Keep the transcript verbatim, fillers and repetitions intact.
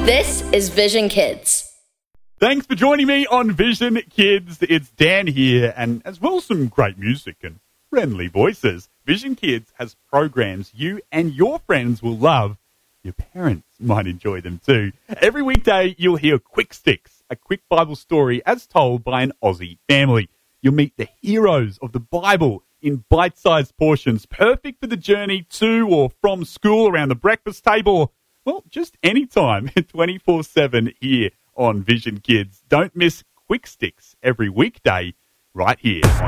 This is Vision Kids. Thanks for joining me on Vision Kids. It's Dan here, and as well as some great music and friendly voices, Vision Kids has programs you and your friends will love. Your parents might enjoy them too. Every weekday, you'll hear Quick Sticks, a quick Bible story as told by an Aussie family. You'll meet the heroes of the Bible in bite-sized portions, perfect for the journey to or from school, around the breakfast table, well, just any time, twenty-four seven here on Vision Kids. Don't miss Quick Sticks every weekday right here on